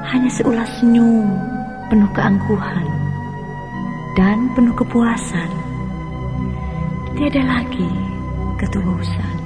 hanya seulas senyum penuh keangkuhan dan penuh kepuasan. Tiada lagi ketulusan.